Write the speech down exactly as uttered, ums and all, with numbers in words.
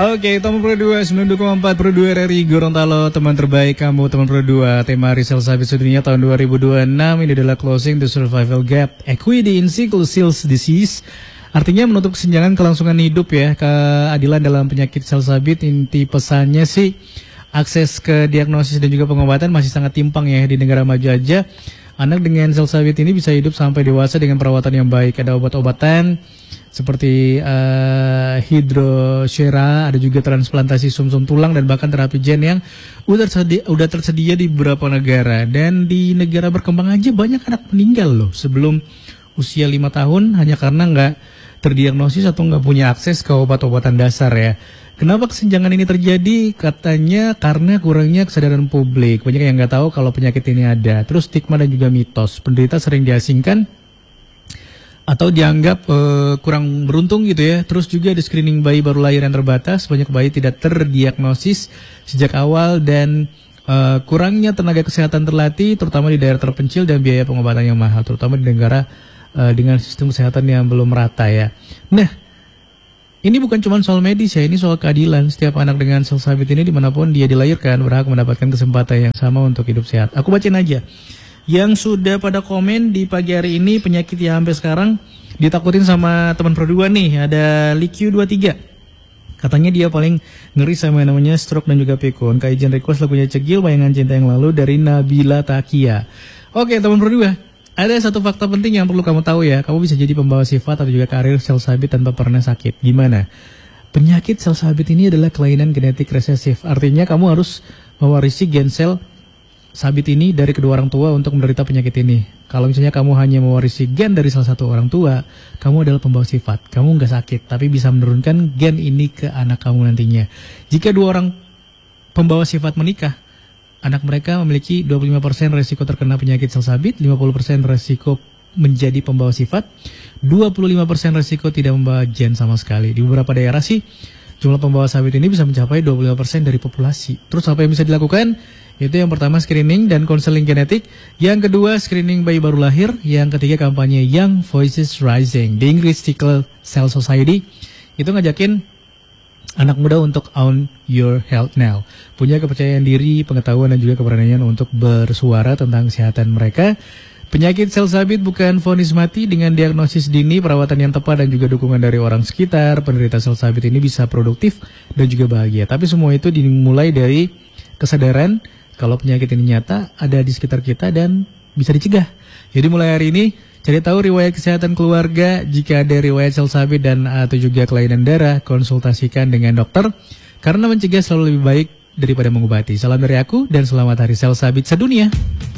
Oke, teman Pro dua, sembilan puluh dua koma empat Pro dua R R I Gorontalo, teman terbaik kamu, teman Pro dua. Tema hari sel sabit sedunia tahun dua ribu dua puluh enam ini adalah Closing the Survival Gap, Equity in Sickle Cell Disease. Artinya menutup kesenjangan kelangsungan hidup ya, keadilan dalam penyakit sel sabit. Inti pesannya sih, akses ke diagnosis dan juga pengobatan masih sangat timpang ya di negara maju aja. Anak dengan sel sabit ini bisa hidup sampai dewasa dengan perawatan yang baik. Ada obat-obatan seperti uh, hidrosera, ada juga transplantasi sum-sum tulang dan bahkan terapi gen yang udah tersedia, udah tersedia di beberapa negara. Dan di negara berkembang aja banyak anak meninggal loh sebelum usia lima tahun hanya karena nggak terdiagnosis atau nggak punya akses ke obat-obatan dasar ya. Kenapa kesenjangan ini terjadi? Katanya karena kurangnya kesadaran publik. Banyak yang nggak tahu kalau penyakit ini ada. Terus stigma dan juga mitos. Penderita sering diasingkan atau dianggap uh, kurang beruntung gitu ya. Terus juga ada screening bayi baru lahir yang terbatas. Banyak bayi tidak terdiagnosis sejak awal dan uh, kurangnya tenaga kesehatan terlatih, terutama di daerah terpencil, dan biaya pengobatan yang mahal, terutama di negara uh, dengan sistem kesehatan yang belum merata ya. Nah, ini bukan cuma soal medis ya, ini soal keadilan. Setiap anak dengan sel sabit ini dimanapun dia dilahirkan berhak mendapatkan kesempatan yang sama untuk hidup sehat. Aku bacain aja yang sudah pada komen di pagi hari ini. Penyakit yang sampai sekarang ditakutin sama teman Pro dua nih, ada Liq dua puluh tiga. Katanya dia paling ngeri sama yang namanya stroke dan juga pikun. Kak izin request lagunya Cegil, Bayangan Cinta Yang Lalu dari Nabila Takia. Oke teman Pro dua, ada satu fakta penting yang perlu kamu tahu ya. Kamu bisa jadi pembawa sifat atau juga karir sel sabit tanpa pernah sakit. Gimana? Penyakit sel sabit ini adalah kelainan genetik resesif. Artinya kamu harus mewarisi gen sel sabit ini dari kedua orang tua untuk menderita penyakit ini. Kalau misalnya kamu hanya mewarisi gen dari salah satu orang tua, kamu adalah pembawa sifat. Kamu nggak sakit, tapi bisa menurunkan gen ini ke anak kamu nantinya. Jika dua orang pembawa sifat menikah, anak mereka memiliki dua puluh lima persen resiko terkena penyakit sel sabit, lima puluh persen resiko menjadi pembawa sifat, dua puluh lima persen resiko tidak membawa gen sama sekali. Di beberapa daerah sih, jumlah pembawa sabit ini bisa mencapai dua puluh lima persen dari populasi. Terus apa yang bisa dilakukan? Itu yang pertama screening dan konseling genetik. Yang kedua screening bayi baru lahir. Yang ketiga kampanye Young Voices Rising. The English Sickle Cell Society itu ngajakin anak muda untuk own your health now. Punya kepercayaan diri, pengetahuan dan juga keberanian untuk bersuara tentang kesehatan mereka. Penyakit sel sabit bukan vonis mati. Dengan diagnosis dini, perawatan yang tepat dan juga dukungan dari orang sekitar, penderita sel sabit ini bisa produktif dan juga bahagia. Tapi semua itu dimulai dari kesadaran kalau penyakit ini nyata, ada di sekitar kita dan bisa dicegah. Jadi mulai hari ini cari tahu riwayat kesehatan keluarga. Jika ada riwayat sel sabit dan atau juga kelainan darah, konsultasikan dengan dokter karena mencegah selalu lebih baik daripada mengobati. Salam dari aku dan selamat hari sel sabit sedunia.